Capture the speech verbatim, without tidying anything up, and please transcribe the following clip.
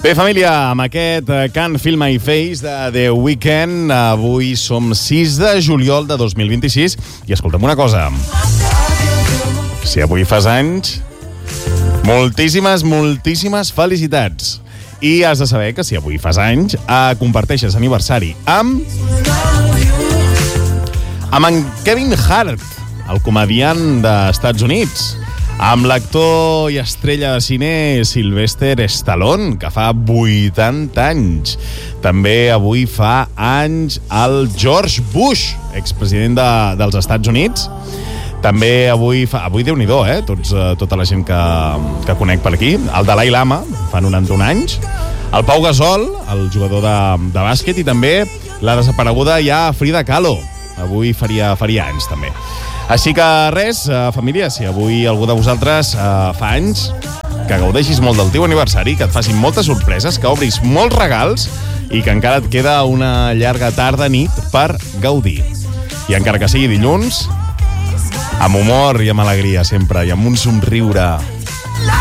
Bé, família, amb aquest Can't Feel My Face de The Weeknd, avui som sis de juliol de dos mil vint-i-sis i escolta'm una cosa. Si avui fas anys, moltíssimes, moltíssimes felicitats. I has de saber que si avui fas anys, eh, comparteixes aniversari amb... amb en Kevin Hart, el comediant dels Estats Units, amb l'actor i estrella de cine Sylvester Stallone, que fa vuitanta anys. També avui fa anys el George Bush, expresident de, dels Estats Units. També avui fa... Avui Déu-n'hi-do, eh? Tots, tota la gent que, que conec per aquí. El Dalai Lama, fa noranta-un anys. El Pau Gasol, el jugador de, de bàsquet. I també la desapareguda ja Frida Kahlo. Avui faria, faria anys, també. Així que res, família, si avui algú de vosaltres uh, fa anys, que gaudeixis molt del teu aniversari, que et facin moltes sorpreses, que obris molts regals i que encara et queda una llarga tarda nit per gaudir. I encara que sigui dilluns, amb humor i amb alegria sempre, i amb un somriure